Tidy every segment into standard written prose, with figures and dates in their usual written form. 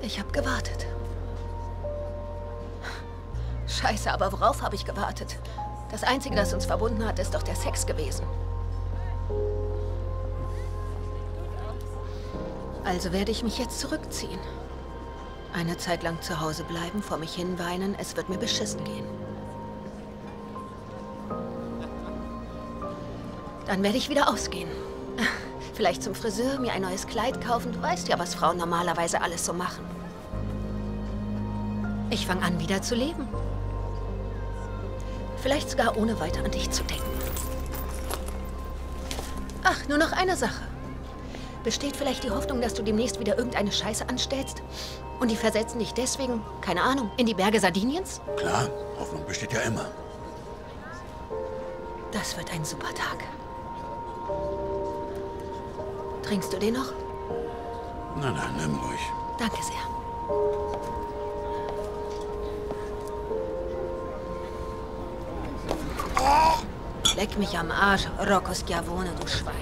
Ich habe gewartet. Scheiße, aber worauf habe ich gewartet? Das Einzige, das uns verbunden hat, ist doch der Sex gewesen. Also werde ich mich jetzt zurückziehen. Eine Zeit lang zu Hause bleiben, vor mich hin weinen, es wird mir beschissen gehen. Dann werde ich wieder ausgehen. Vielleicht zum Friseur, mir ein neues Kleid kaufen. Du weißt ja, was Frauen normalerweise alles so machen. Ich fange an, wieder zu leben. Vielleicht sogar ohne weiter an dich zu denken. Ach, nur noch eine Sache. Besteht vielleicht die Hoffnung, dass du demnächst wieder irgendeine Scheiße anstellst? Und die versetzen dich deswegen, keine Ahnung, in die Berge Sardiniens? Klar, Hoffnung besteht ja immer. Das wird ein super Tag. Trinkst du den noch? Nein, nimm ruhig. Danke sehr. Leck mich am Arsch, Rocco Schiavone, du Schwein.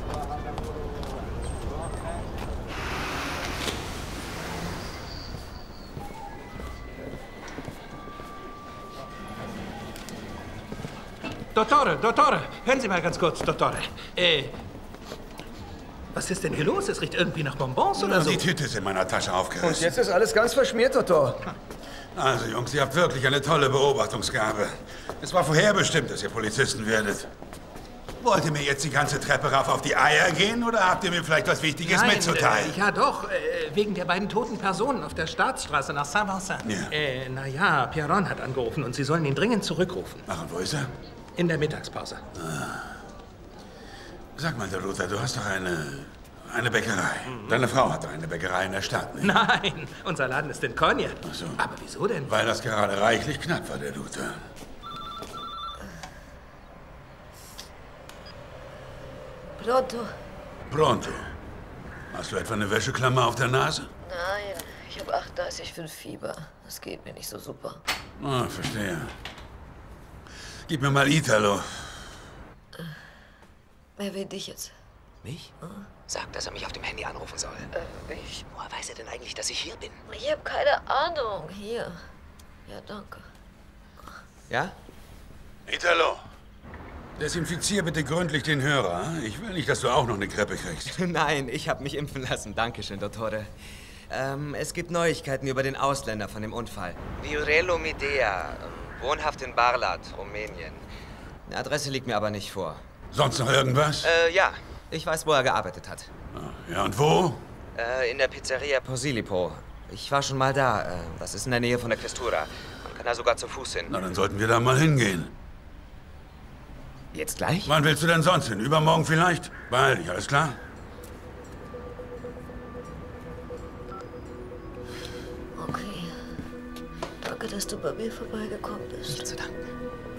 Dottore, hören Sie mal ganz kurz, Dottore. Was ist denn hier los? Es riecht irgendwie nach Bonbons oder so. Die Tüte ist in meiner Tasche aufgerissen. Und jetzt ist alles ganz verschmiert, Doktor. Also, Jungs, ihr habt wirklich eine tolle Beobachtungsgabe. Es war vorherbestimmt, dass ihr Polizisten werdet. Wollt ihr mir jetzt die ganze Treppe rauf auf die Eier gehen oder habt ihr mir vielleicht was Wichtiges mitzuteilen? Ja doch, wegen der beiden toten Personen auf der Staatsstraße nach Saint-Vincent. Ja. Naja, Pierron hat angerufen und Sie sollen ihn dringend zurückrufen. Ach, und wo ist er? In der Mittagspause. Sag mal, Luther, du hast doch eine Bäckerei. Deine Frau hat doch eine Bäckerei in der Stadt, nicht? Nein, unser Laden ist in Konya. Ach so. Aber wieso denn? Weil das gerade reichlich knapp war, der Luther. Pronto. Pronto. Hast du etwa eine Wäscheklammer auf der Nase? Nein, ich habe 38,5 Fieber. Das geht mir nicht so super. Ah, verstehe. Gib mir mal Italo. Wer will dich jetzt? Mich? Sag, dass er mich auf dem Handy anrufen soll. Ich? Woher weiß er denn eigentlich, dass ich hier bin? Ich habe keine Ahnung. Hier. Ja, danke. Ja? Italo. Desinfizier bitte gründlich den Hörer. Ich will nicht, dass du auch noch eine Grippe kriegst. Nein, ich habe mich impfen lassen. Dankeschön, Dottore. Es gibt Neuigkeiten über den Ausländer von dem Unfall. Viorello Medea, wohnhaft in Barlat, Rumänien. Eine Adresse liegt mir aber nicht vor. Sonst noch irgendwas? Ja. Ich weiß, wo er gearbeitet hat. Ja, und wo? In der Pizzeria Posilipo. Ich war schon mal da. Das ist in der Nähe von der Questura. Man kann da sogar zu Fuß hin. Na, dann sollten wir da mal hingehen. Jetzt gleich? Wann willst du denn sonst hin? Übermorgen vielleicht? Beeil dich, alles klar? Okay. Danke, dass du bei mir vorbeigekommen bist. Nicht zu danken.